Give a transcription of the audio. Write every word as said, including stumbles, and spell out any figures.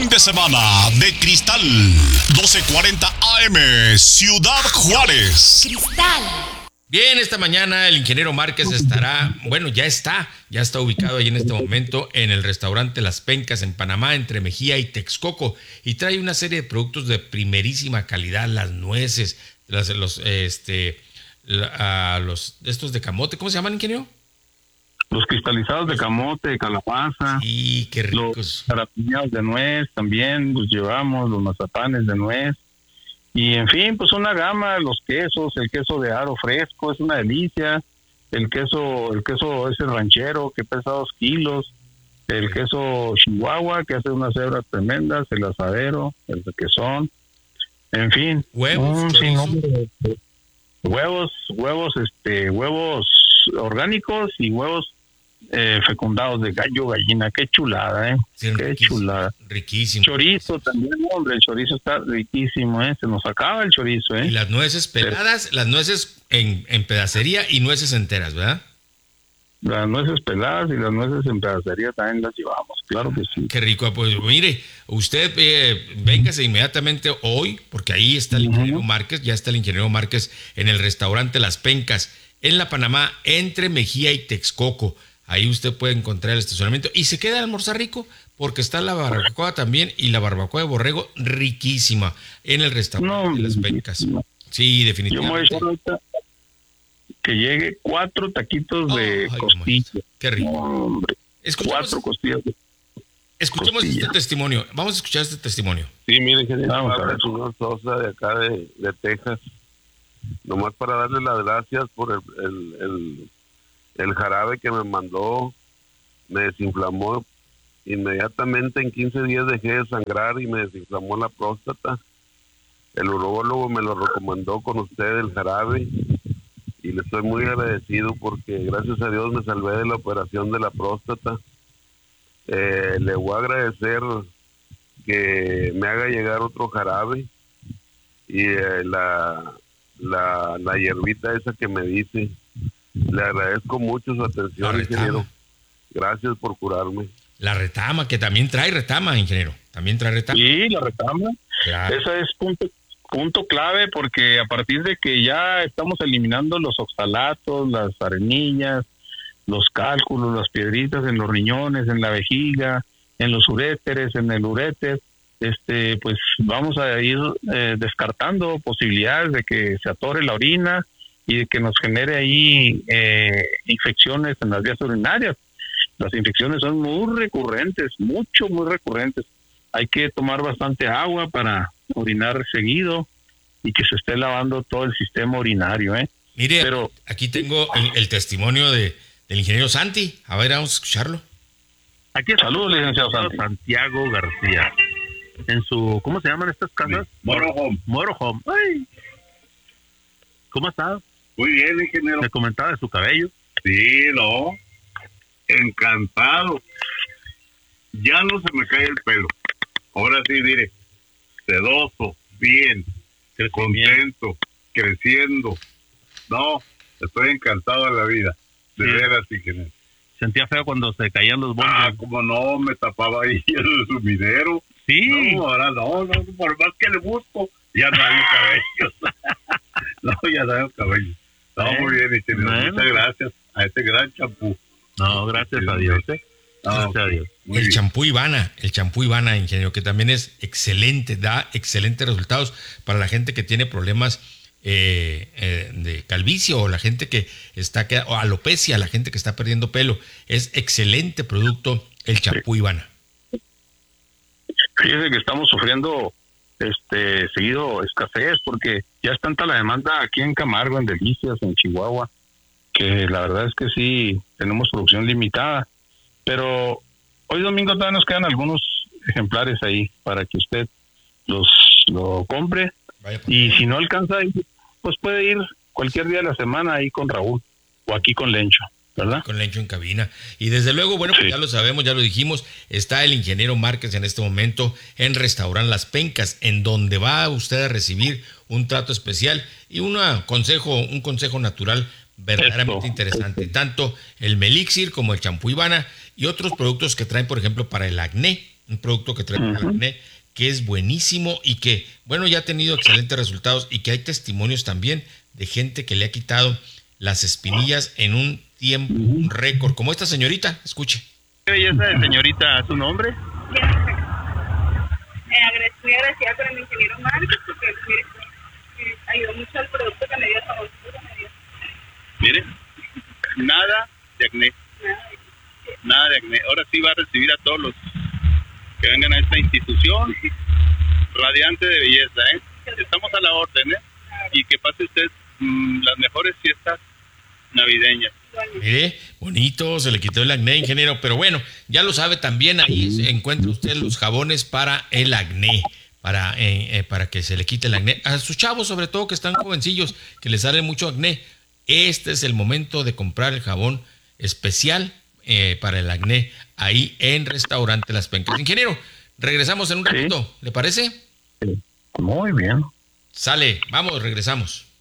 fin de semana de Cristal, doce cuarenta A M, Ciudad Juárez. Cristal. Bien, esta mañana el ingeniero Márquez estará, bueno, ya está, ya está ubicado ahí en este momento en el restaurante Las Pencas en Panamá, entre Mejía y Texcoco, y trae una serie de productos de primerísima calidad, las nueces, las, los, este, la, los, estos de camote, ¿cómo se llaman, ingeniero? Los cristalizados de camote, de calabaza. Sí, qué ricos. Los carapiñados de nuez también los llevamos, los mazapanes de nuez. Y en fin, pues una gama, los quesos, el queso de aro fresco, es una delicia. El queso, el queso ese ranchero que pesa dos kilos. El queso chihuahua que hace unas hebras tremendas, el asadero, el requesón. En fin. Huevos. Un sinnúmero de huevos, huevos, este, huevos orgánicos y huevos eh, fecundados de gallo, gallina. Qué chulada, ¿eh? Sí, Qué riquísimo, chulada. Riquísimo. Chorizo también, hombre, el chorizo está riquísimo, ¿eh? Se nos acaba el chorizo, ¿eh? Y las nueces peladas, las nueces en, en pedacería y nueces enteras, ¿verdad? Las nueces peladas y las nueces en pedacería también las llevamos, claro que sí. Qué rico. Pues mire, usted eh, véngase inmediatamente hoy, porque ahí está el ingeniero Uh-huh. Márquez, ya está el ingeniero Márquez en el restaurante Las Pencas, en La Panamá, entre Mejía y Texcoco. Ahí usted puede encontrar el estacionamiento y se queda a almorzar rico, porque está la barbacoa también y la barbacoa de borrego riquísima en el restaurante No, de Las Pencas. riquísima. Sí, Yo me voy a definitivamente. echar ahorita que llegue cuatro taquitos de Ay, costilla. qué rico. No, hombre, Escuchemos, cuatro costillas de escuchemos costilla. este testimonio. Vamos a escuchar este testimonio. Sí, mire, ingeniero, Vamos a habla ver. el señor Sosa de acá de, de Texas. Nomás para darle las gracias por el, el, el, el jarabe que me mandó. Me desinflamó. Inmediatamente en quince días dejé de sangrar y me desinflamó la próstata. El urólogo me lo recomendó con usted, el jarabe. Y le estoy muy agradecido porque gracias a Dios me salvé de la operación de la próstata. Eh, le voy a agradecer que me haga llegar otro jarabe y eh, la, la la hierbita esa que me dice. Le agradezco mucho su atención, La ingeniero. retama. Gracias por curarme. La retama, que también trae retama, ingeniero. También trae retama. Sí, la retama. Claro. Ese es punto punto clave porque a partir de que ya estamos eliminando los oxalatos, las arenillas, los cálculos, las piedritas en los riñones, en la vejiga, en los uréteres, en el uréter, este, pues vamos a ir eh, descartando posibilidades de que se atore la orina y de que nos genere ahí eh, infecciones en las vías urinarias. Las infecciones son muy recurrentes, mucho, muy recurrentes. Hay que tomar bastante agua para orinar seguido y que se esté lavando todo el sistema urinario, ¿eh? Mire, Pero- aquí tengo el, el testimonio de, del ingeniero Santi. A ver, vamos a escucharlo. Aquí está Saludos, licenciado Santi. Santiago García. En su, ¿cómo se llaman estas casas? Moro Home. Moro Home. Ay. ¿Cómo estás? Muy bien, ingeniero. Me comentaba de su cabello. Sí, no. Encantado. Ya no se me cae el pelo. Ahora sí, mire, sedoso, bien, contento, creciendo. No, estoy encantado de la vida. De Sí. veras, ingeniero. Sentía feo cuando se caían los Ah, bonches. como no, me tapaba ahí el sumidero. Sí. No, ahora no, no, por más que le busco, ya no hay cabellos. No, ya no hay cabello. No, Eh, muy bien, ingeniero. bueno. Muchas gracias a este gran champú. No, gracias a Dios. ¿eh? Gracias a Dios. Muy El bien. champú Ivana, el champú Ivana, ingeniero, que también es excelente, da excelentes resultados para la gente que tiene problemas eh, eh, de calvicie o la gente que está, que- o alopecia, la gente que está perdiendo pelo. Es excelente producto el champú Ivana. Fíjese que estamos sufriendo este seguido escasez porque ya es tanta la demanda aquí en Camargo, en Delicias, en Chihuahua, que la verdad es que sí tenemos producción limitada. Pero hoy domingo todavía nos quedan algunos ejemplares ahí para que usted los lo compre Vaya por- y si no alcanza ahí, pues puede ir cualquier día de la semana ahí con Raúl o aquí con Lencho, ¿verdad? con Lencho en cabina. Y desde luego, bueno, pues Sí. ya lo sabemos, ya lo dijimos, está el ingeniero Márquez en este momento en Restaurant Las Pencas, en donde va usted a recibir un trato especial y una consejo, un consejo natural verdaderamente Eso, interesante. eso. Tanto el Melixir como el champú Ivana y otros productos que traen, por ejemplo, para el acné, un producto que trae para el Ujú. acné, que es buenísimo y que, bueno, ya ha tenido excelentes resultados y que hay testimonios también de gente que le ha quitado las espinillas en un tiempo Ujú. récord, como esta señorita, escuche. ¿Qué belleza de señorita su nombre? Eh, agra- muy agradecida con el ingeniero Márquez porque mire, eh, ayudó mucho al producto que me dio, el favorito que me dio. Mire, nada de acné, Nada. nada de acné. Ahora sí va a recibir a todos los que vengan a esta institución radiante de belleza, ¿eh? Estamos a la orden, ¿eh? Y que pase usted mm, las mejores fiestas navideñas. Mire, bonito, se le quitó el acné, ingeniero, pero bueno, ya lo sabe también, ahí se encuentra usted los jabones para el acné, para, eh, eh, para que se le quite el acné. A sus chavos, sobre todo, que están jovencillos, que les sale mucho acné, este es el momento de comprar el jabón especial eh, para el acné, ahí en Restaurante Las Pencas. Ingeniero, regresamos en un Sí. ratito, ¿le parece? Muy bien. Sale, vamos, regresamos.